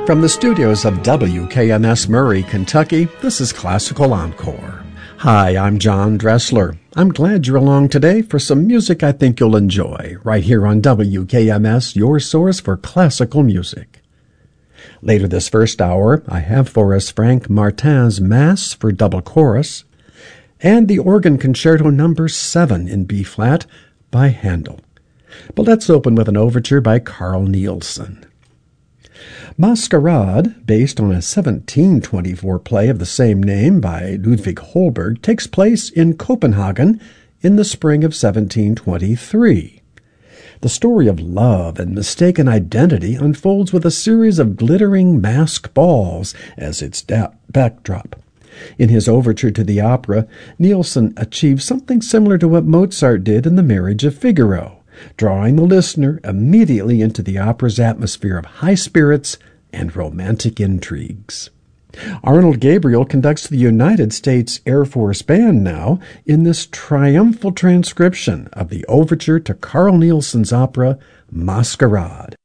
From the studios of WKNS Murray, Kentucky, this is Classical Encore. Hi, I'm John Dressler. I'm glad you're along today for some music I think you'll enjoy, right here on WKMS, your source for classical music. Later this first hour, I have for us Frank Martin's Mass for double chorus, and the Organ Concerto No. 7 in B-flat by Handel. But let's open with an overture by Carl Nielsen. Masquerade, based on a 1724 play of the same name by Ludwig Holberg, takes place in Copenhagen in the spring of 1723. The story of love and mistaken identity unfolds with a series of glittering masked balls as its backdrop. In his overture to the opera, Nielsen achieves something similar to what Mozart did in The Marriage of Figaro, drawing the listener immediately into the opera's atmosphere of high spirits and romantic intrigues. Arnold Gabriel conducts the United States Air Force Band now in this triumphal transcription of the overture to Carl Nielsen's opera Masquerade.